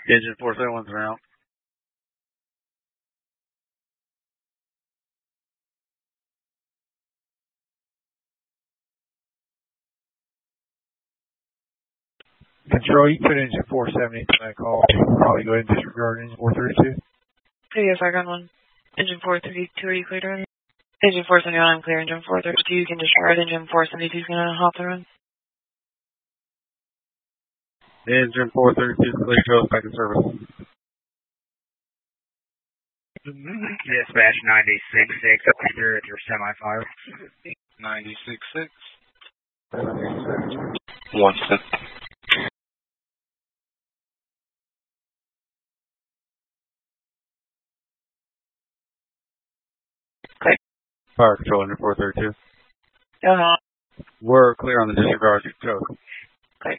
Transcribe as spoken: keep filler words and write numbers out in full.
Engine four seven one's around. Control, you put engine four seventy to that call. Probably go ahead and disregard engine four thirty-two. Yes, I got one. Engine four thirty-two, are you clear to run? Engine four seventy-one, I'm clear. Engine four thirty-two, you can disregard. Engine four seventy-two is going to hop the run. Engine four thirty-two clear, goes back in service. Dispatch ninety-six six, clear at your semi-fire. ninety-six six. One sec. Okay. Fire control, engine four thirty-two. Uh-huh. We're clear on the disregard code.